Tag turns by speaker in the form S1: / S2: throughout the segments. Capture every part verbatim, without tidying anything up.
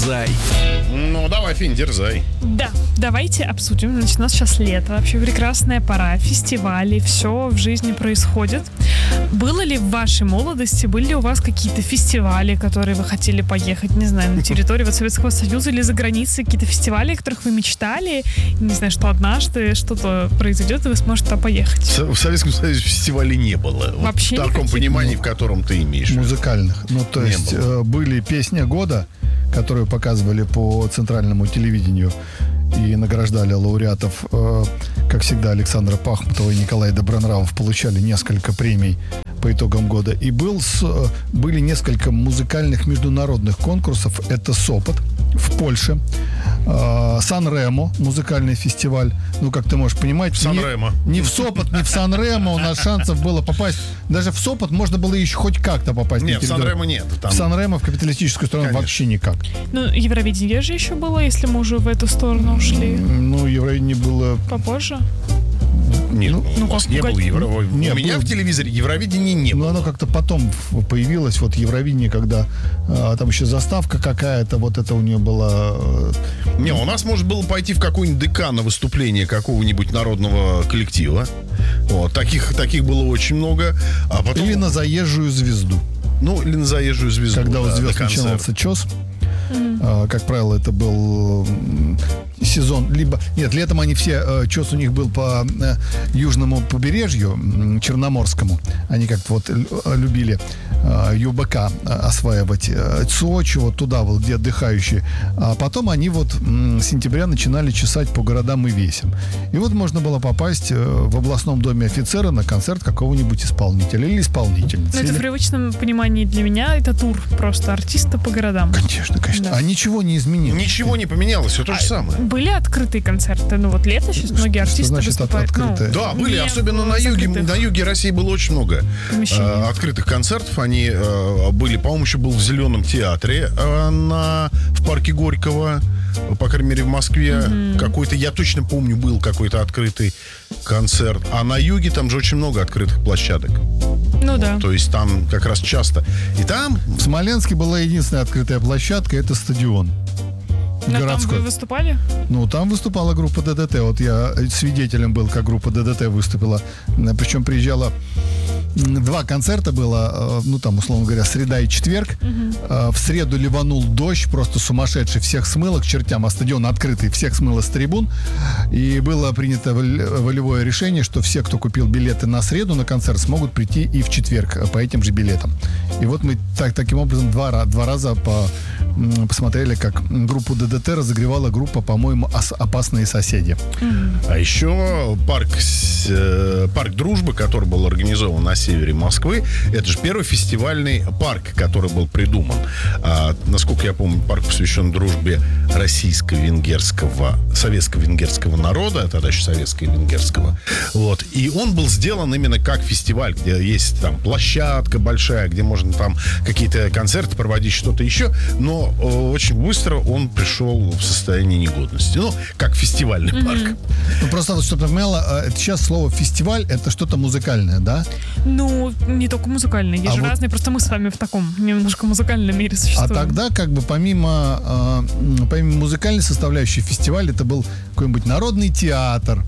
S1: Дерзай.
S2: Ну, давай, Финь, дерзай.
S3: Да, давайте обсудим. Значит, у нас сейчас лето, вообще прекрасная пора, фестивали, все в жизни происходит. Было ли в вашей молодости, были ли у вас какие-то фестивали, которые вы хотели поехать, не знаю, на территории вот Советского Союза или за границей, какие-то фестивали, о которых вы мечтали, не знаю, что однажды что-то произойдет, и вы сможете туда поехать?
S2: В Советском Союзе фестивалей не было.
S3: Вообще
S2: вот в таком
S3: никаких?
S2: понимании, в котором ты имеешь.
S4: Музыкальных. Ну, то
S2: Не
S4: есть
S2: было.
S4: э, были «Песня года», которую показывали по центральному телевидению и награждали лауреатов. Э, как всегда, Александра Пахмутова и Николай Добронравов получали несколько премий по итогам года. И был с, э, были несколько музыкальных международных конкурсов. Это Сопот в Польше, э, Сан-Ремо, музыкальный фестиваль. Ну, как ты можешь понимать,
S2: В Сан-Ремо.
S4: Ни, ни в Сопот, ни в Сан-Ремо у нас шансов было попасть. Даже в Сопот можно было еще хоть как-то попасть.
S2: Нет,
S4: на
S2: в
S4: территорию.
S2: Сан-Ремо нет. Там...
S4: В Сан-Ремо, в капиталистическую страну,
S2: Конечно.
S4: вообще никак.
S3: Ну, Евровидение же еще было, если мы уже в эту сторону ушли.
S4: Ну, Евровидение было...
S3: Попозже.
S2: Нет,
S4: Ну,
S2: у вас
S3: как-
S2: не
S3: как-
S2: было Евро...
S4: Не,
S2: У меня
S4: было-
S2: в телевизоре Евровидения не
S4: Но
S2: было.
S4: оно как-то потом в- появилось, вот Евровидение, когда а, там еще заставка какая-то, вот это у нее была... э,
S2: Не, у нас может было пойти в какой-нибудь ДК на выступление какого-нибудь народного коллектива. Вот, таких, таких было очень много. А потом...
S4: Или на заезжую звезду.
S2: Ну, или на заезжую звезду.
S4: Когда у
S2: да,
S4: звезд
S2: на концерт.
S4: начинался чес. А, как правило, это был м, сезон, либо... Нет, летом они все... э, чес у них был по э, южному побережью, м, черноморскому. Они как-то вот лю- любили э, ЮБК э, осваивать. Э, Сочи, вот туда, вот, где отдыхающие. А потом они вот м, с сентября начинали чесать по городам и весям. И вот можно было попасть э, в областном доме офицера на концерт какого-нибудь исполнителя или исполнительницы.
S3: Но это
S4: Или-
S3: в привычном понимании для меня это тур просто артиста по городам.
S4: Конечно, конечно.
S3: Да.
S4: А ничего не изменилось.
S2: Ничего не поменялось, все то же самое.
S3: Были открытые концерты? Ну вот лето сейчас многие
S4: Что
S3: артисты
S4: значит от-
S3: выступают. ну,
S4: открытые?
S2: Да, были,
S3: не
S2: особенно
S3: в
S2: на юге.
S3: закрытых
S2: На юге России было очень много
S3: помещениях.
S2: э, открытых концертов. Они э, были, по-моему, еще был в Зеленом театре э, на, в парке Горького, по крайней мере, в Москве. Какой-то, я точно помню, был какой-то открытый концерт. А на юге там же очень много открытых площадок.
S3: Ну да.
S2: То есть там как раз часто. И там
S4: В Смоленске была единственная открытая площадка, это стадион.
S3: Но там
S4: городской.
S3: вы выступали?
S4: Ну, там выступала группа ДДТ. Вот я свидетелем был, как группа ДДТ выступила. Причем приезжала... м, Два концерта было, э, ну, там, условно говоря, среда и четверг. Э, В среду ливанул дождь, просто сумасшедший. Всех смыло к чертям, а стадион открытый, всех смыло с трибун. И было принято воль- волевое решение, что все, кто купил билеты на среду на концерт, смогут прийти и в четверг э, по этим же билетам. И вот мы так, таким образом два, ра- два раза по, м, посмотрели, как группу ДДТ разогревала группа, по-моему, «Ос- «Опасные соседи».
S2: А еще парк, с- э, парк Дружбы, который был организован на севере Москвы, это же первый фестивальный парк, который был придуман. А, насколько я помню, парк посвящен дружбе российско-венгерского, советско-венгерского народа, тогда еще советско-венгерского. Вот. И он был сделан именно как фестиваль, где есть там площадка большая, где можно там какие-то концерты проводить, что-то еще. Но э, очень быстро он пришел в состояние негодности. Ну, как фестивальный парк.
S4: Ну, просто, вот, чтобы ты понимала, э, это сейчас слово «фестиваль» — это что-то музыкальное, да?
S3: Ну, не только музыкальные, есть
S4: А
S3: же
S4: вот-
S3: разные, просто мы с вами в таком немножко музыкальном мире
S4: А
S3: существуем.
S4: тогда, как бы, помимо, э, м, помимо музыкальной составляющей фестиваля, это был какой-нибудь народный театр,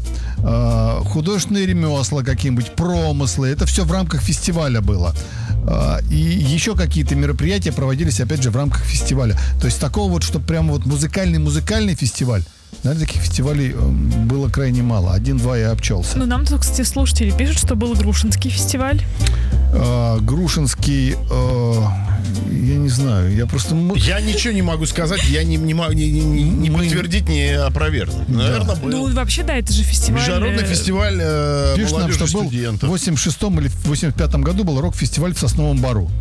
S4: э, художественные ремесла какие-нибудь, промыслы. Это все в рамках фестиваля было. Э, и еще какие-то мероприятия проводились, опять же, в рамках фестиваля. То есть такого вот, что прямо вот музыкальный-музыкальный фестиваль, наверное, таких фестивалей э, было крайне мало. Один-два я обчелся.
S3: Ну, нам тут, кстати, слушатели пишут, что был Грушинский фестиваль.
S4: Э, Грушинский, э, я не знаю, я просто... м-
S2: Я ничего не могу сказать, я не, не, могу- не, не- не- не
S4: Мы-
S2: подтвердить, не опровергнуть. Наверное, был.
S3: Ну, вообще, да, это же фестиваль.
S2: Международный
S3: э,
S2: фестиваль э,
S4: Пишут нам,
S2: молодежи
S4: что был в
S2: студентов.
S4: восемьдесят шестом или в восемьдесят пятом году был рок-фестиваль в Сосновом Бору.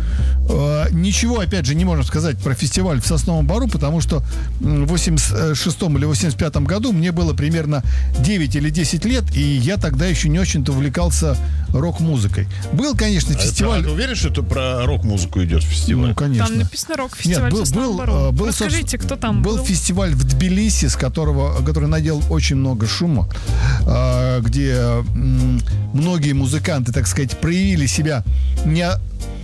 S4: Э, Ничего, опять же, не можем сказать про фестиваль в Сосновом Бору, потому что м, в восемьдесят шестом или восемьдесят пятом году мне было примерно девять или десять лет, и я тогда еще не очень-то увлекался рок-музыкой. Был, конечно,
S2: А
S4: фестиваль...
S2: Ты уверен, что это про рок-музыку идет фестиваль?
S4: Ну, конечно.
S3: Там написано рок-фестиваль
S4: Нет, был,
S3: в Сосновом
S4: был,
S3: Бору.
S4: э, был,
S3: Расскажите,
S4: собственно,
S3: кто там был?
S4: был фестиваль в Тбилиси, с которого, который наделал очень много шума, э, где м, многие музыканты, так сказать, проявили себя не,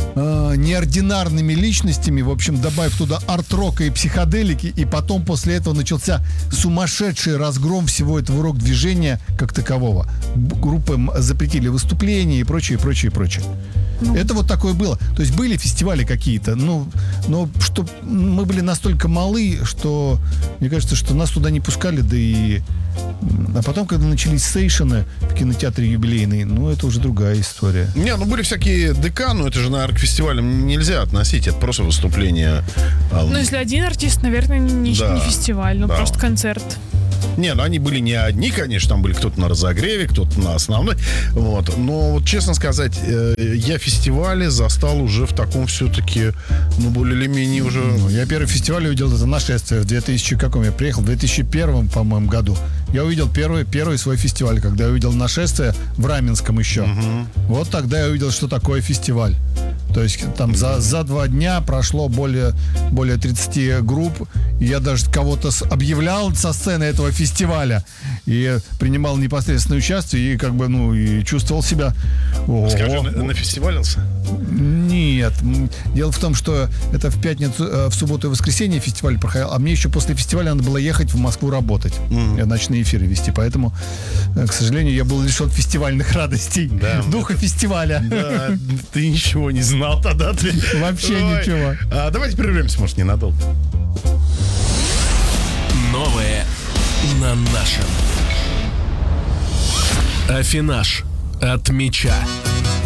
S4: э, неординарными личностями. В общем, добавив туда арт-рока и психоделики. И потом после этого начался сумасшедший разгром всего этого рок-движения как такового. Группы запретили выступления и прочее, и прочее, и прочее. Ну. Это вот такое было. То есть были фестивали какие-то, ну, но что мы были настолько малы, что мне кажется, что нас туда не пускали, да и... А потом, когда начались сейшены в кинотеатре юбилейный, ну, это уже другая история.
S2: Не, ну, были всякие ДК, но это же, наверное, к фестивалям нельзя относить, это просто выступление.
S3: Ну, если один артист, наверное, не, да, не фестиваль, ну, да, просто концерт.
S2: Не, ну они были не одни, конечно, там были кто-то на разогреве, кто-то на основной. Вот. Но вот, честно сказать, э, я фестивали застал уже в таком все-таки, ну, более или менее уже...
S4: Ну, я первый фестиваль увидел, это «Нашествие» в две тысячи каком я приехал, в две тысячи первом, по-моему, году. Я увидел первый, первый свой фестиваль, когда я увидел «Нашествие» в Раменском еще. Угу. Вот тогда я увидел, что такое фестиваль. То есть там за, за два дня прошло более, более тридцати групп. И я даже кого-то объявлял со сцены этого фестиваля. И принимал непосредственное участие. И как бы, ну, и чувствовал себя...
S2: Скажи, на, нафестивалился?
S4: Нет. Дело в том, что это в пятницу, в субботу и воскресенье фестиваль проходил. А мне еще после фестиваля надо было ехать в Москву работать. Mm. Ночные эфиры вести. Поэтому, к сожалению, я был лишен фестивальных радостей. Да, духа это... фестиваля.
S2: Да, ты ничего не знал тогда. Ты...
S4: Вообще Ой. ничего.
S2: А, давайте прервемся, может, ненадолго.
S1: Новое на нашем. Аффинаж от мяча.